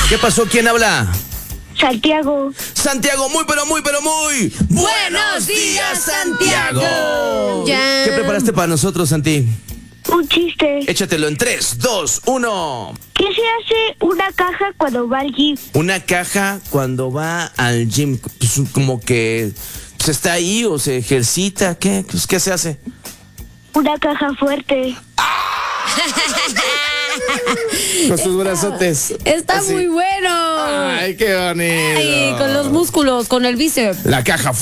¿Qué pasó? ¿Quién habla? Santiago. Santiago, muy buenos días, Santiago. Ya. ¿Qué preparaste para nosotros, Santi? Un chiste. Échatelo en 3, 2, 1. ¿Qué se hace una caja cuando va al gym? Una caja cuando va al gym, pues, como que se está ahí o se ejercita. ¿Qué? Pues, ¿qué se hace? Una caja fuerte. Con sus brazotes. Está Así. muy bueno. Ay, qué bonito. Ay, con los músculos, con el bíceps. La caja fuerte.